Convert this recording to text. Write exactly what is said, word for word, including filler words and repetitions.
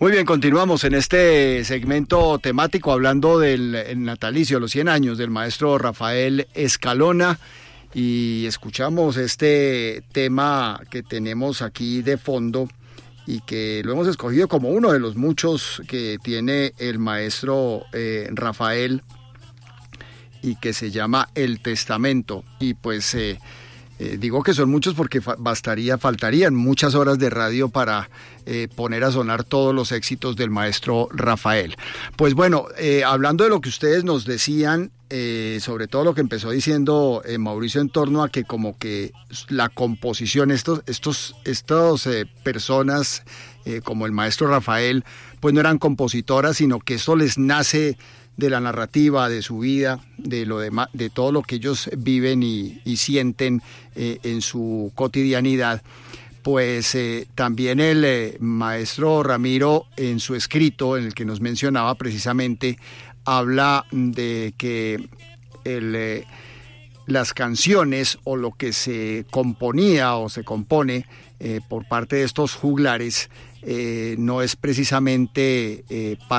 Muy bien, continuamos en este segmento temático hablando del el natalicio, los cien años del maestro Rafael Escalona, y escuchamos este tema que tenemos aquí de fondo y que lo hemos escogido como uno de los muchos que tiene el maestro eh, Rafael, y que se llama El Testamento. Y pues eh, eh, digo que son muchos porque fa- bastaría, faltarían muchas horas de radio para eh, poner a sonar todos los éxitos del maestro Rafael. Pues bueno, eh, hablando de lo que ustedes nos decían, eh, sobre todo lo que empezó diciendo eh, Mauricio en torno a que como que la composición, estos, estos, estos eh, personas eh, como el maestro Rafael, pues no eran compositoras, sino que esto les nace de la narrativa, de su vida, de lo demás, de todo lo que ellos viven y, y sienten eh, en su cotidianidad. Pues eh, también el eh, maestro Ramiro, en su escrito, en el que nos mencionaba precisamente, habla de que el, eh, las canciones o lo que se componía o se compone eh, por parte de estos juglares eh, no es precisamente eh, para